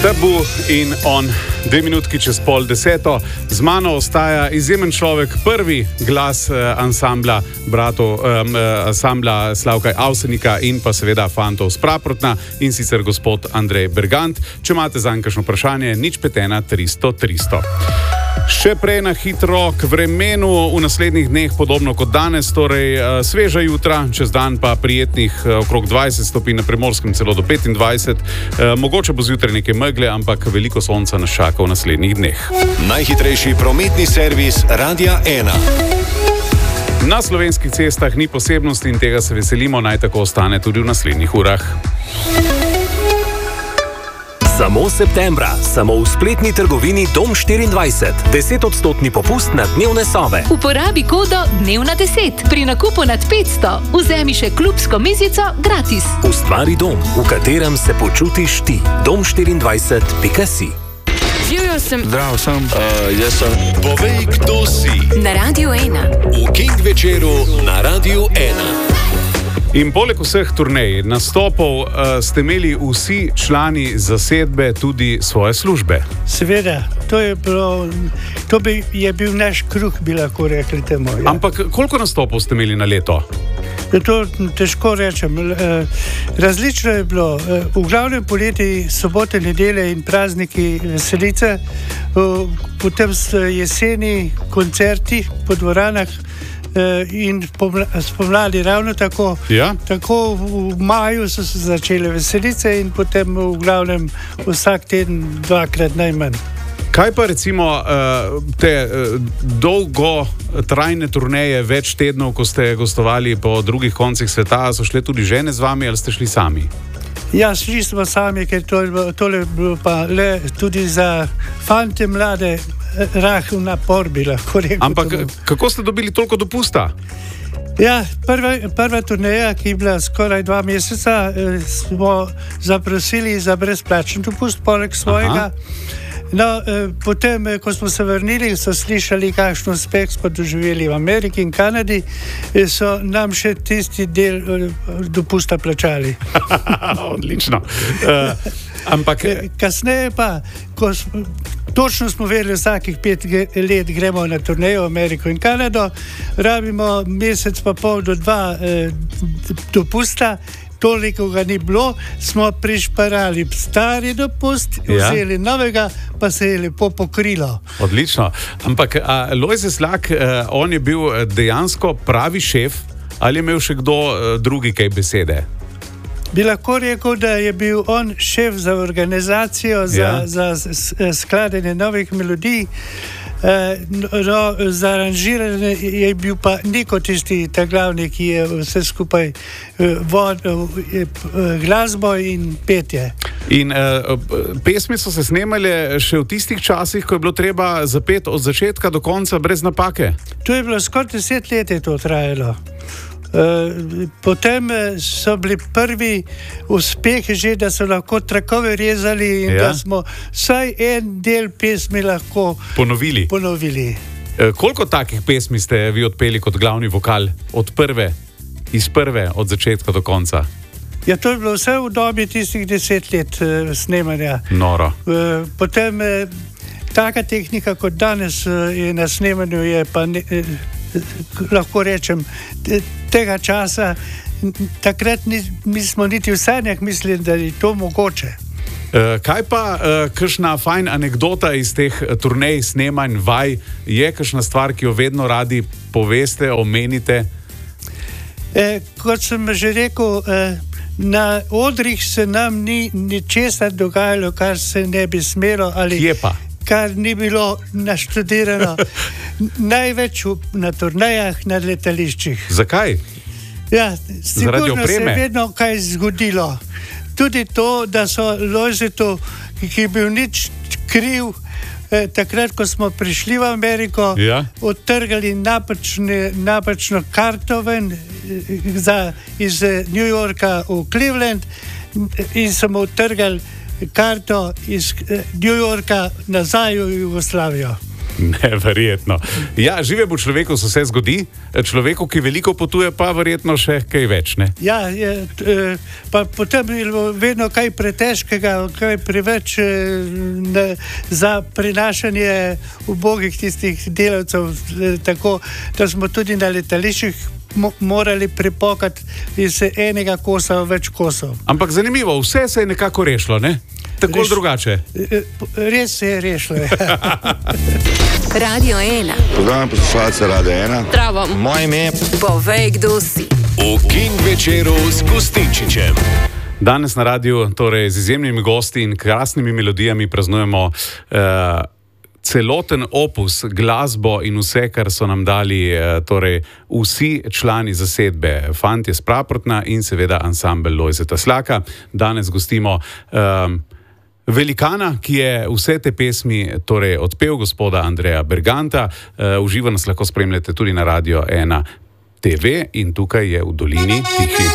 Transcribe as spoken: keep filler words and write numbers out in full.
Tabu in on, dve minutki čez pol deseto. Z mano ostaja izjemen človek, prvi glas eh, ansambla bratov, eh, ansambla Slavka Avsenika in pa seveda fantov z Praprotna, in sicer gospod Andrej Bergant. Če imate zanj kakšno vprašanje, nič pet ena tristo tristo. Še prej na hitro k vremenu v naslednjih dneh, podobno kot danes, torej sveža jutra, čez dan pa prijetnih okrog dvajset stopinj, na Primorskem celo do petindvajset. Mogoče bo zjutraj nekaj megle, ampak veliko sonca nas čaka v naslednjih dneh. Najhitrejši prometni servis Radia ena. Na slovenskih cestah ni posebnosti in tega se veselimo, naj tako ostane tudi v naslednjih urah. Samo septembra, samo v spletni trgovini Dom štiriindvajset. desetodstotni popust na dnevne sobe. Uporabi kodo dnevna deset. Pri nakupu nad petsto vzemi še klubsko mizico gratis. Ustvari dom, v katerem se počutiš ti. dom štiriindvajset pika si. Živjo sem. Zdrav sem. Uh, jaz sem. Povej, kdo si. Na Radiu ena. V King večeru na Radiu ena. In poleg vseh turnej, nastopov, uh, ste imeli vsi člani zasedbe tudi svoje službe. Seveda, to je, bilo, to bi, je bil naš kruh, bi lahko rekli temu. Ja. Ampak koliko nastopov ste imeli na leto? To težko rečem. Različno je bilo. V glavnem poleti, sobote, nedelje in prazniki, veselice, potem jeseni koncerti po dvoranah, in spomladi ravno tako. Ja? Tako v maju so se začele veselice in potem v glavnem vsak teden dvakrat najmanj. Kaj pa recimo te dolgotrajne turneje, več tednov, ko ste gostovali po drugih koncih sveta, so šle tudi žene z vami ali ste šli sami? Ja, šli smo sami, ker to je bilo, tole bilo pa le tudi za fante mlade rahel napor, bi lahko rekel. Ampak kako ste dobili toliko dopusta? Ja, prva, prva turneja, ki je bila skoraj dva meseca, smo zaprosili za brezplačen dopust poleg svojega. Aha. No, potem, ko smo se vrnili, so slišali, kakšen uspeh smo doživeli v Ameriki in Kanadi, so nam še tisti del dopusta plačali. Odlično. Uh, ampak kasneje pa, ko smo, točno smo vedeli, vsakih pet let gremo na turnejo v Ameriko in Kanado, rabimo mesec pa pol do dva eh, dopusta. Toliko ga ni bilo, smo prišparali stari dopust, ja. Vzeli novega, pa se je lepo pokrilo. Odlično. Ampak a, Lojze Slak, eh, on je bil dejansko pravi šef ali je imel še kdo eh, drugi kaj besede? Bi lahko rekel, da je bil on šef za organizacijo, za, ja. za skladanje novih melodij. Uh, no, za aranžiranje je bil pa Niko tisti, ta glavni, ki je vse skupaj uh, vodil uh, glasbo in petje. In uh, pesmi so se snemale še v tistih časih, ko je bilo treba zapeti od začetka do konca brez napake? To je bilo skoraj deset let je to trajalo. Uh, potem so bili prvi uspehi že, da so lahko trakove rezali in ja. Da smo vsaj en del pesmi lahko ponovili. ponovili. Uh, koliko takih pesmi ste vi odpeli kot glavni vokal? Od prve, iz prve, od začetka do konca? Ja, to je bilo vse v dobi tistih deset let uh, snemanja. Noro. Uh, potem uh, taka tehnika kot danes uh, je na snemanju je pa ne, uh, lahko rečem, tega časa, takrat ni, mi smo niti v sanjah mislili, da je to mogoče. E, kaj pa, e, kakšna fajn anekdota iz teh turnej, snemanj, vaj, je kakšna stvar, ki jo vedno radi poveste, omenite? E, kot sem že rekel, e, na odrih se nam ni ničesar dogajalo, kar se ne bi smelo ali Kje pa? Kar ni bilo naštudirano. Največ na turnejah, na letališčih. Zakaj? Ja, sigurno se je vedno kaj zgodilo. Tudi to, da so Lojzetu, ki je bil nič kriv, eh, takrat, ko smo prišli v Ameriko, ja. Odtrgali napačne, napačno karto ven za, iz New Yorka v Cleveland in smo odtrgali karto iz New Yorka nazaj v Jugoslavijo. Neverjetno. Ja, živemu človeku se vse zgodi, človeku, ki veliko potuje, pa verjetno še kaj več. Ne? Ja, je, pa potem je vedno kaj pretežkega, kaj preveč ne, za prinašanje ubogih tistih delavcev, tako da smo tudi na letališčih morali pripokati iz enega kosa v več kosov. Ampak zanimivo, vse se je nekako rešilo, ne? Tako Reš, drugače. Res se je rešilo. Radio ena. Pozdravljam poslušalce Radio ena. Zdravo. Moje ime je... Povej, kdo si. V King večeru s Gustinčičem. Danes na radiju, torej z izjemnimi gosti in krasnimi melodijami praznujemo uh, celoten opus, glasbo in vse, kar so nam dali uh, torej vsi člani zasedbe, Fantje s Praprotna in seveda ansambel Lojzeta Slaka. Danes gostimo um, velikana, ki je vse te pesmi torej odpel, gospoda Andreja Berganta. Uh, uživo nas lahko spremljate tudi na Radio ena T V in tukaj je v dolini tihi.